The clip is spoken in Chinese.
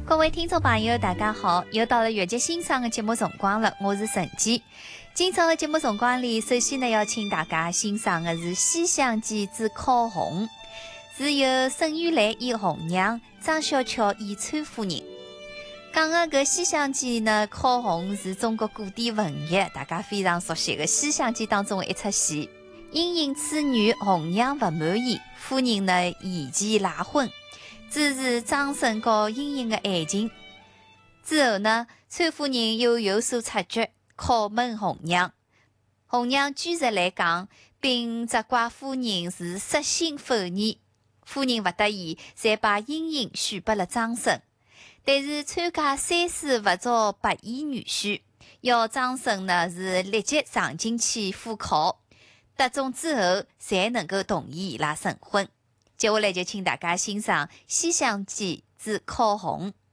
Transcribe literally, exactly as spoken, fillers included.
各位听众朋友，大家好！又到了越剧欣赏的节目辰光了，我是陈姬。今朝的节目辰光里，首先呢要请大家欣赏的是《西厢记之烤红》，是由沈玉兰演红娘，张小巧演崔夫人。讲的搿《西厢记》呢，烤红是中国古典文学大家非常熟悉的《西厢记》当中的一出戏。因应此女红娘不满意，夫人呢嫌弃赖婚。支持张婶和英英的爱情之后呢，崔夫人又有所察觉，拷问红娘。红娘据实来讲，并责怪夫人是失信否认。夫人不得已，才把英英许拨了张婶。但是参加三试不招白衣女婿，要张婶呢是立即上京去赴考，得中之后才能够同意伊拉成婚。接下来就请大家欣赏《西厢记之烤红》。